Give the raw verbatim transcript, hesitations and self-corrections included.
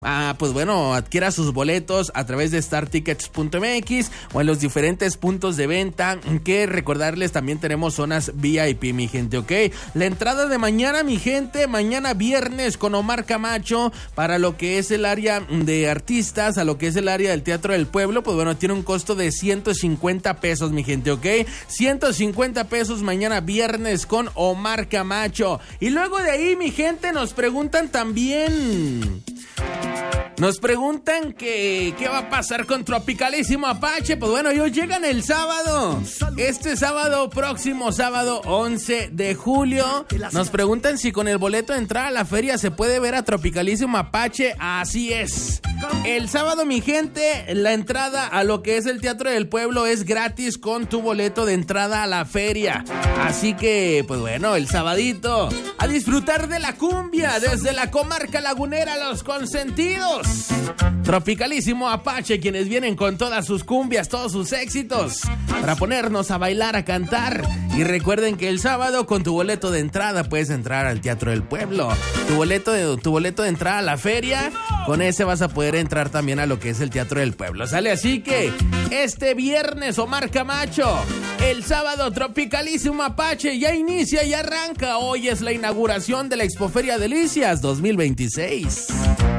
Ah, pues bueno, adquiera sus boletos a través de star tickets punto m x o en los diferentes puntos de venta, que recordarles también tenemos zonas V I P, mi gente, ¿ok? La entrada de mañana, mi gente, mañana viernes con Omar Camacho para lo que es el área de artistas, a lo que es el área del Teatro del Pueblo, pues bueno, tiene un costo de ciento cincuenta pesos, mi gente, ¿ok? ciento cincuenta pesos mañana viernes con Omar Camacho. Y luego de ahí, mi gente, nos preguntan también... Nos preguntan que qué va a pasar con Tropicalísimo Apache. Pues bueno, ellos llegan el sábado. Este sábado, próximo sábado once de julio. Nos preguntan si con el boleto de entrada a la feria se puede ver a Tropicalísimo Apache. Así es. El sábado, mi gente, la entrada a lo que es el Teatro del Pueblo es gratis con tu boleto de entrada a la feria. Así que, pues bueno, el sabadito, a disfrutar de la cumbia desde la comarca lagunera, Los Consentidos. Tropicalísimo Apache, quienes vienen con todas sus cumbias, todos sus éxitos, para ponernos a bailar, a cantar. Y recuerden que el sábado, con tu boleto de entrada, puedes entrar al Teatro del Pueblo. Tu boleto de, tu boleto de entrada a la feria, con ese vas a poder entrar también a lo que es el Teatro del Pueblo, ¿sale? Así que este viernes Omar Camacho, el sábado Tropicalísimo Apache, ya inicia y arranca. Hoy es la inauguración de la Expoferia Delicias dos mil veintiséis.